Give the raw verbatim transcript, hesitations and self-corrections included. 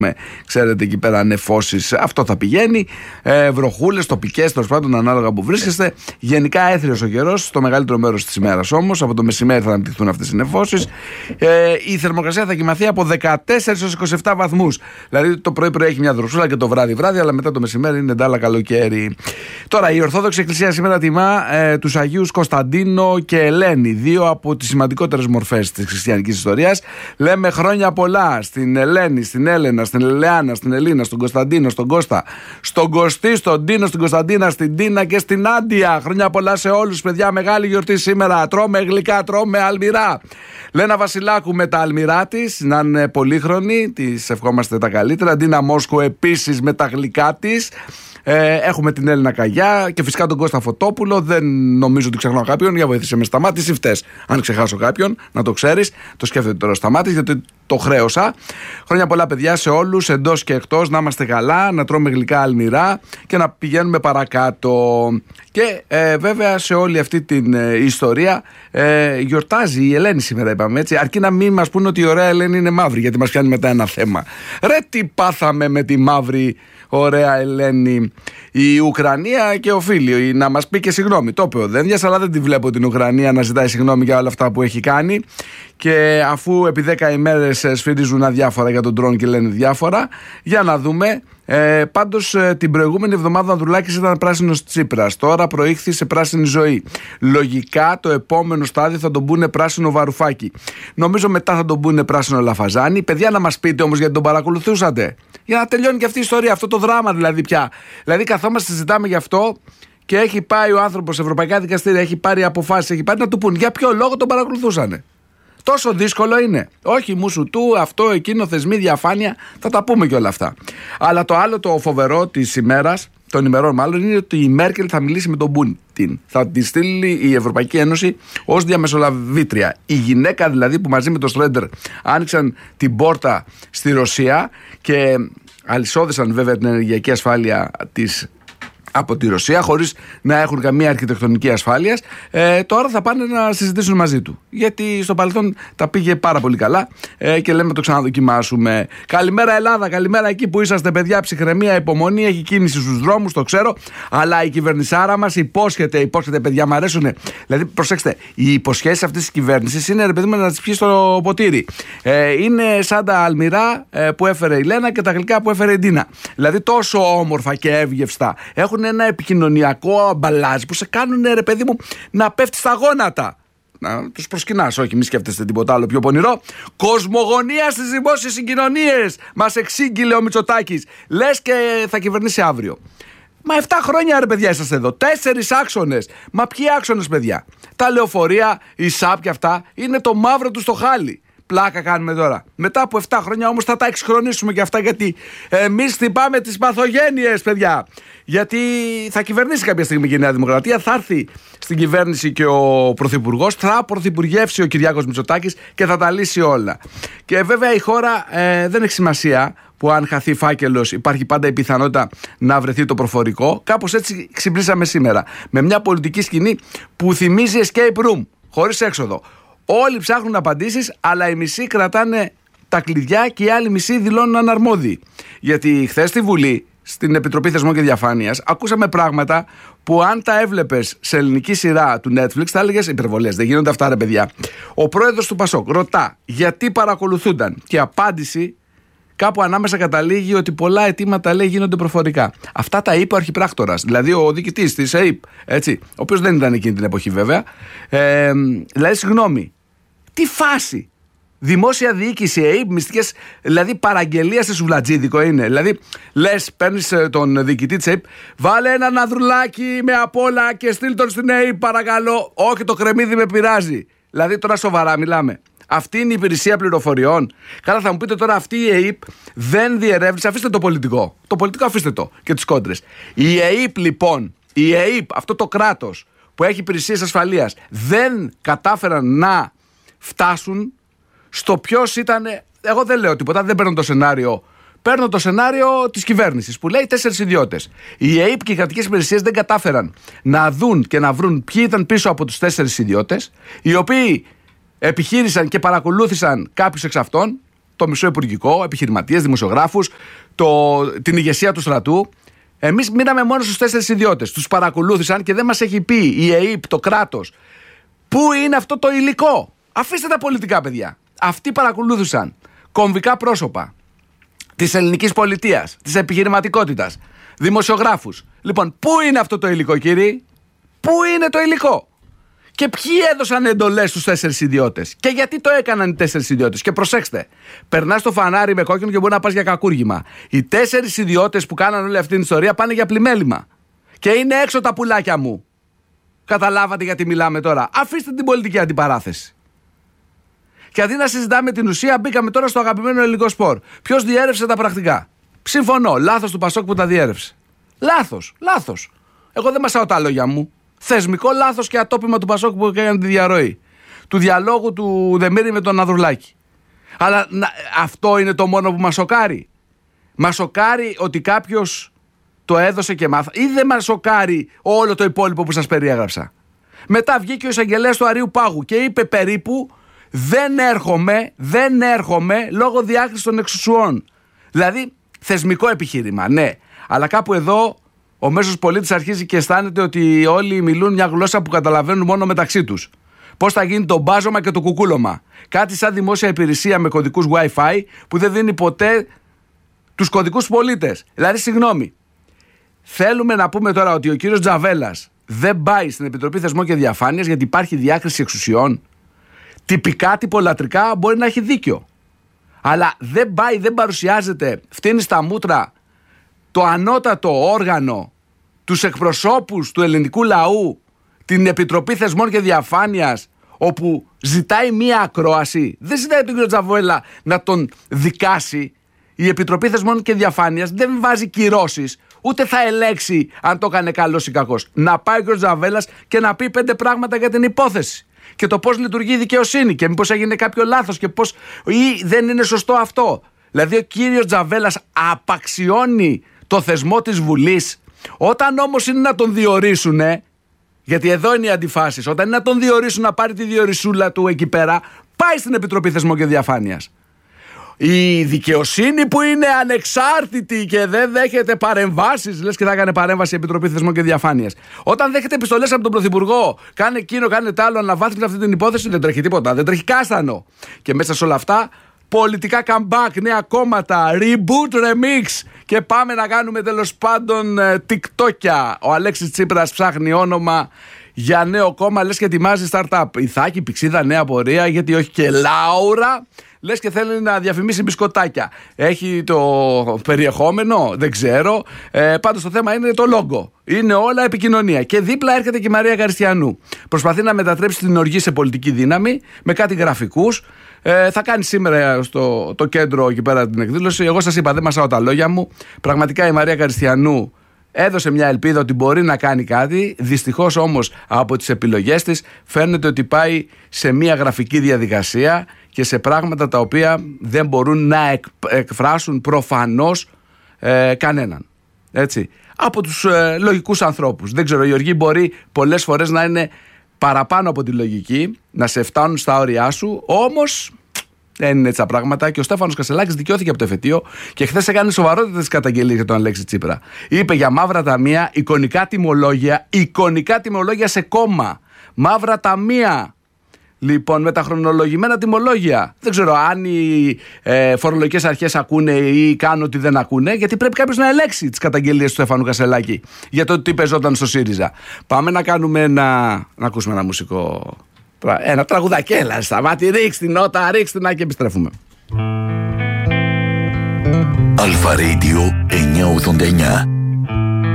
Ξέρετε, εκεί πέρα νεφώσεις, αυτό θα πηγαίνει. Ε, βροχούλες, τοπικές, τέλος πάντων, ανάλογα που βρίσκεστε. Γενικά έθριος ο καιρός, στο μεγαλύτερο μέρος της ημέρας όμως. Από το μεσημέρι θα αναπτυχθούν αυτές οι νεφώσεις. Ε, η θερμοκρασία θα κοιμαθεί από δεκατέσσερα έως είκοσι επτά βαθμούς. Δηλαδή το πρωί-πρωί έχει μια δροσούλα και το βράδυ-βράδυ, αλλά μετά το μεσημέρι είναι ντάλα καλοκαίρι. Τώρα, η Ορθόδοξη Εκκλησία σήμερα τιμά ε, τους Αγίους Κωνσταντίνο και Ελένη, δύο από τις σημαντικότερες μορφές της χριστιανικής ιστορίας. Λέμε χρόνια πολλά στην Ελένη, στην Έλενα, στην Ελεάνα, στην Ελίνα, στον Κωνσταντίνο, στον Κώστα, στον Κωστή, στον Τίνο, στην Κωνσταντίνα, στην Τίνα και στην Άντια. Χρόνια πολλά σε όλους, παιδιά. Μεγάλη γιορτή σήμερα. Τρώμε γλυκά, τρώμε αλμυρά. Λένα Βασιλάκου με τα αλμυρά της, να είναι πολύχρονη, της ευχόμαστε τα καλύτερα. Ντίνα Μόσκο επίσης με τα γλυκά της. Ε, έχουμε την Έλληνα Καγιά και φυσικά τον Κώστα Φωτόπουλο. Δεν νομίζω ότι ξεχνάω κάποιον. Για βοήθησε με Σταμάτης ή φταίς. Αν ξεχάσω κάποιον, να το ξέρεις. Το σκέφτεται τώρα Σταμάτης, γιατί το χρέωσα. Χρόνια πολλά, παιδιά, σε όλους, εντός και εκτός. Να είμαστε καλά, να τρώμε γλυκά αλμυρά και να πηγαίνουμε παρακάτω. Και ε, βέβαια σε όλη αυτή την ε, ιστορία ε, γιορτάζει η Ελένη σήμερα, είπαμε έτσι. Αρκεί να μην μας πούνε ότι η ωραία Ελένη είναι μαύρη, γιατί μας πιάνει μετά ένα θέμα. Ρε, τι πάθαμε με τη μαύρη ωραία Ελένη, η Ουκρανία και ο φίλοι. Να μας πει και συγγνώμη. Το είπε ο Δένδιας, αλλά δεν τη βλέπω την Ουκρανία να ζητάει συγγνώμη για όλα αυτά που έχει κάνει. Και αφού επί δέκα ημέρες σφυρίζουν αδιάφορα για τον τρόν και λένε διάφορα, για να δούμε. Ε, πάντως ε, την προηγούμενη εβδομάδα ο Ανδρουλάκης ήταν πράσινος Τσίπρας. Τώρα προήχθη σε πράσινη ζωή. Λογικά το επόμενο στάδιο θα τον πούνε πράσινο Βαρουφάκη. Νομίζω μετά θα τον πούνε πράσινο Λαφαζάνη. Παιδιά, να μας πείτε όμως γιατί τον παρακολουθούσατε. Για να τελειώνει και αυτή η ιστορία, αυτό το δράμα δηλαδή πια. Δηλαδή καθόμαστε, συζητάμε γι' αυτό και έχει πάει ο άνθρωπος σε ευρωπαϊκά δικαστήρια, έχει πάρει αποφάσεις, έχει πάρει να του πούν για ποιο λόγο τον παρακολουθούσανε. Τόσο δύσκολο είναι. Όχι μου σου του, αυτό, εκείνο, θεσμοί, διαφάνεια, θα τα πούμε και όλα αυτά. Αλλά το άλλο το φοβερό της ημέρας, των ημερών μάλλον, είναι ότι η Μέρκελ θα μιλήσει με τον Πούτιν. Θα τη στείλει η Ευρωπαϊκή Ένωση ως διαμεσολαβήτρια. Η γυναίκα δηλαδή που μαζί με τον Στρέντερ άνοιξαν την πόρτα στη Ρωσία και αλυσόδεσαν βέβαια την ενεργειακή ασφάλεια της από τη Ρωσία, χωρίς να έχουν καμία αρχιτεκτονική ασφάλειας, ε, τώρα θα πάνε να συζητήσουν μαζί του. Γιατί στο παρελθόν τα πήγε πάρα πολύ καλά ε, και λέμε να το ξαναδοκιμάσουμε. Καλημέρα Ελλάδα, καλημέρα εκεί που είσαστε, παιδιά. Ψυχραιμία, υπομονή, έχει κίνηση στους δρόμους, το ξέρω. Αλλά η κυβερνησάρα μας υπόσχεται, υπόσχεται, παιδιά, μου αρέσουν. Δηλαδή, προσέξτε, οι υποσχέσεις αυτής της κυβέρνησης είναι, ρε παιδί μου, να τις πιει στο ποτήρι. Ε, είναι σαν τα αλμυρά ε, που έφερε η Λένα και τα γλυκά που έφερε η Ντίνα. Δηλαδή, τόσο όμορφα και εύγευστα. Έχουν ένα επικοινωνιακό αμπαλάζ που σε κάνουν, ρε παιδί μου, να πέφτει στα γόνατα. Να τους προσκυνάς, όχι, μη σκέφτεστε τίποτα άλλο πιο πονηρό. Κοσμογονία στις δημόσιες συγκοινωνίες. Μας εξήγηλε ο Μητσοτάκης. Λες και θα κυβερνήσει αύριο. Μα επτά χρόνια, ρε παιδιά, είσαστε εδώ. Τέσσερις άξονες. Μα ποιοι άξονες, παιδιά? Τα λεωφορεία, η ΣΑΠ και αυτά είναι το μαύρο του στο χάλι. Πλάκα κάνουμε τώρα. Μετά από επτά χρόνια όμως θα τα εξχρονίσουμε και αυτά, γιατί εμείς χτυπάμε τις παθογένειες, παιδιά. Γιατί θα κυβερνήσει κάποια στιγμή και η Νέα Δημοκρατία, θα έρθει στην κυβέρνηση και ο Πρωθυπουργός, θα πρωθυπουργεύσει ο Κυριάκος Μητσοτάκης και θα τα λύσει όλα. Και βέβαια η χώρα ε, δεν έχει σημασία που αν χαθεί φάκελος υπάρχει πάντα η πιθανότητα να βρεθεί το προφορικό. Κάπως έτσι ξυπνήσαμε σήμερα. Με μια πολιτική σκηνή που θυμίζει escape room, χωρίς έξοδο. Όλοι ψάχνουν απαντήσεις, αλλά οι μισοί κρατάνε τα κλειδιά και οι άλλοι μισοί δηλώνουν αναρμόδιοι. Γιατί χθες στη Βουλή, στην Επιτροπή Θεσμών και Διαφάνειας, ακούσαμε πράγματα που αν τα έβλεπες σε ελληνική σειρά του Netflix θα έλεγες υπερβολές. Δεν γίνονται αυτά, ρε παιδιά. Ο πρόεδρος του Πασόκ ρωτά γιατί παρακολουθούνταν και απάντηση κάπου ανάμεσα καταλήγει ότι πολλά αιτήματα, λέει, γίνονται προφορικά. Αυτά τα είπε ο αρχιπράκτορας, δηλαδή ο διοικητής της ΕΕΠ, έτσι, ο οποίος δεν ήταν εκείνη την εποχή βέβαια. Ε, δηλαδή, συγγνώμη, τι φάση! Δημόσια διοίκηση, ΕΕΠ, μυστικές, δηλαδή παραγγελία σε σουβλατζίδικο είναι. Δηλαδή, λες, παίρνεις τον διοικητή της ΕΕΠ, βάλε έναν Ανδρουλάκη με απ' όλα και στείλ τον στην ΕΕΠ, παρακαλώ. Όχι, το κρεμμύδι με πειράζει. Δηλαδή, τώρα σοβαρά μιλάμε. Αυτή είναι η υπηρεσία πληροφοριών. Καλά, θα μου πείτε τώρα, αυτή η ΕΕΠ δεν διερεύνησε. Αφήστε το πολιτικό. Το πολιτικό αφήστε το και τις κόντρες. Η ΕΕΠ, λοιπόν, η ΕΕΠ, αυτό το κράτος που έχει υπηρεσίες ασφαλείας, δεν κατάφεραν να φτάσουν στο ποιος ήταν. Εγώ δεν λέω τίποτα, δεν παίρνω το σενάριο. Παίρνω το σενάριο της κυβέρνησης που λέει τέσσερις ιδιώτες. Η ΕΕΠ και οι κρατικές υπηρεσίες δεν κατάφεραν να δουν και να βρουν ποιοι ήταν πίσω από τους τέσσερις ιδιώτες, οι οποίοι επιχείρησαν και παρακολούθησαν κάποιους εξ αυτών. το μισό υπουργικό, επιχειρηματίες, δημοσιογράφους, το, την ηγεσία του στρατού. Εμείς μείναμε μόνο στους τέσσερις ιδιώτες. Τους παρακολούθησαν και δεν μας έχει πει η ΕΕΠ, το κράτος, πού είναι αυτό το υλικό. Αφήστε τα πολιτικά, παιδιά. Αυτοί παρακολούθησαν κομβικά πρόσωπα της ελληνικής πολιτείας, της επιχειρηματικότητας, δημοσιογράφους. Λοιπόν, πού είναι αυτό το υλικό, κύριοι? Πού είναι το υλικό? Και ποιοι έδωσαν εντολές στους τέσσερις ιδιώτες? Και γιατί το έκαναν οι τέσσερις ιδιώτες? Και προσέξτε, περνάς το φανάρι με κόκκινο και μπορεί να πας για κακούργημα. Οι τέσσερις ιδιώτες που κάναν όλη αυτή την ιστορία πάνε για πλημέλημα. Και είναι έξω τα πουλάκια μου. Καταλάβατε γιατί μιλάμε τώρα? Αφήστε την πολιτική αντιπαράθεση. Και αντί να συζητάμε την ουσία, μπήκαμε τώρα στο αγαπημένο ελληνικό σπορ. Ποιος διέρευσε τα πρακτικά? Συμφωνώ. Λάθος του Πασόκ που τα διέρευσε. Λάθος. Λάθος. Εγώ δεν μασάω τα λόγια μου. Θεσμικό λάθος και ατόπιμα του Πασόκ που έκανε τη διαρροή του διαλόγου του Δεμήρη με τον Ανδρουλάκη. Αλλά να, αυτό είναι το μόνο που μας σοκάρει? Μας σοκάρει ότι κάποιος το έδωσε και μάθα, ή δεν μας σοκάρει όλο το υπόλοιπο που σας περιέγραψα? Μετά βγήκε ο εισαγγελέας του Αρείου Πάγου και είπε περίπου δεν έρχομαι, δεν έρχομαι λόγω διάκρισης των εξουσιών. Δηλαδή θεσμικό επιχείρημα, ναι, αλλά κάπου εδώ ο μέσος πολίτης αρχίζει και αισθάνεται ότι όλοι μιλούν μια γλώσσα που καταλαβαίνουν μόνο μεταξύ τους. Πώς θα γίνει το μπάζωμα και το κουκούλωμα? Κάτι σαν δημόσια υπηρεσία με κωδικούς Wi-Fi που δεν δίνει ποτέ τους κωδικούς πολίτες. Δηλαδή, συγγνώμη, θέλουμε να πούμε τώρα ότι ο κύριος Τζαβέλας δεν πάει στην Επιτροπή Θεσμών και Διαφάνειας γιατί υπάρχει διάκριση εξουσιών? Τυπικά, τυπολατρικά μπορεί να έχει δίκιο. Αλλά δεν πάει, δεν παρουσιάζεται, φτύνει στα μούτρα το ανώτατο όργανο, τους εκπροσώπους του ελληνικού λαού, την Επιτροπή Θεσμών και Διαφάνειας, όπου ζητάει μία ακρόαση. Δεν ζητάει τον κύριο Τζαβέλα να τον δικάσει. Η Επιτροπή Θεσμών και Διαφάνειας δεν βάζει κυρώσεις, ούτε θα ελέξει αν το έκανε καλός ή κακός. Να πάει ο κύριος Τζαβέλας και να πει πέντε πράγματα για την υπόθεση και το πώς λειτουργεί η δικαιοσύνη και μήπως έγινε κάποιο λάθος και πώς ή δεν είναι σωστό αυτό. Δηλαδή ο κύριος Τζαβέλας απαξιώνει το θεσμό της Βουλής. Όταν όμως είναι να τον διορίσουνε, γιατί εδώ είναι οι αντιφάσεις, όταν είναι να τον διορίσουν να πάρει τη διορισούλα του εκεί πέρα, πάει στην Επιτροπή Θεσμών και Διαφάνειας. Η δικαιοσύνη που είναι ανεξάρτητη και δεν δέχεται παρεμβάσεις, λες και θα έκανε παρέμβαση η Επιτροπή Θεσμών και Διαφάνειας. Όταν δέχεται επιστολές από τον Πρωθυπουργό, κάνε εκείνο, κάνε τ' άλλο, αναβάθμισε αυτή την υπόθεση, δεν τρέχει τίποτα, δεν τρέχει κάστανο. Και μέσα σε όλα αυτά, πολιτικά comeback, νέα κόμματα, reboot, remix. Και πάμε να κάνουμε τέλος πάντων TikTokια. Ο Αλέξης Τσίπρας ψάχνει όνομα για νέο κόμμα, λες και ετοιμάζει startup. Ιθάκη, Πηξίδα, νέα πορεία, γιατί όχι και Λάουρα. Λες και θέλει να διαφημίσει μπισκοτάκια. Έχει το περιεχόμενο, δεν ξέρω. Ε, πάντως το θέμα είναι το λόγο. Είναι όλα επικοινωνία. Και δίπλα έρχεται και η Μαρία Καριστιανού. Προσπαθεί να μετατρέψει την οργή σε πολιτική δύναμη με κάτι γραφικούς. Ε, θα κάνει σήμερα στο το κέντρο εκεί πέρα την εκδήλωση. Εγώ σας είπα, δεν μασάω τα λόγια μου. Πραγματικά η Μαρία Καριστιανού έδωσε μια ελπίδα ότι μπορεί να κάνει κάτι. Δυστυχώς όμως από τις επιλογές της φαίνεται ότι πάει σε μια γραφική διαδικασία και σε πράγματα τα οποία δεν μπορούν να εκ, εκφράσουν προφανώς ε, κανέναν. Έτσι. Από τους ε, λογικούς ανθρώπους. Δεν ξέρω, η οργή μπορεί πολλές φορές να είναι παραπάνω από τη λογική, να σε φτάνουν στα όρια σου, όμως δεν είναι έτσι τα πράγματα. Και ο Στέφανος Κασελάκης δικαιώθηκε από το εφετείο και χθες έκανε σοβαρότητες καταγγελίες για τον Αλέξη Τσίπρα. Είπε για μαύρα ταμεία, εικονικά τιμολόγια, εικονικά τιμολόγια σε κόμμα. Μαύρα ταμεία. Λοιπόν, με τα χρονολογημένα τιμολόγια. Δεν ξέρω αν οι ε, φορολογικές αρχές ακούνε ή κάνουν ότι δεν ακούνε, γιατί πρέπει κάποιος να ελέξει τις καταγγελίες του Στέφανου Κασελάκη για το τι παίζονταν στο ΣΥΡΙΖΑ. Πάμε να κάνουμε ένα. Να ακούσουμε ένα μουσικό. Ένα τραγουδάκι, έλα σταμάτη, ρίξ την νότα, ρίξ την και επιστρέφουμε. Αλφα Radio εννιακόσια ογδόντα εννιά.